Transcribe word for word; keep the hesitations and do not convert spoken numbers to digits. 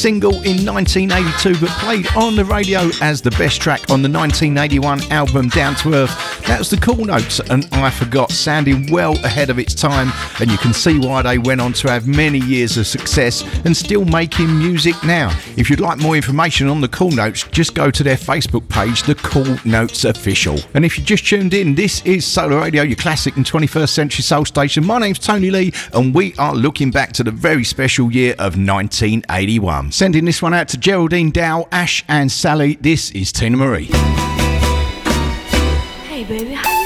single in nineteen eighty-two, but played on the radio as the best track on the nineteen eighty-one album Down to Earth. That was the Cool Notes and I Forgot, sounding well ahead of its time, and you can see why they went on to have many years of success and still making music now. If you'd like more information on the Cool Notes, just go to their Facebook page, The Cool Notes Official. And if you just tuned in, this is Solar Radio, your classic and twenty-first century soul station. My name's Tony Lee, and we are looking back to the very special year of nineteen eighty-one. Sending this one out to Geraldine Dow, Ash and Sally. This is Tina Marie. Hey baby,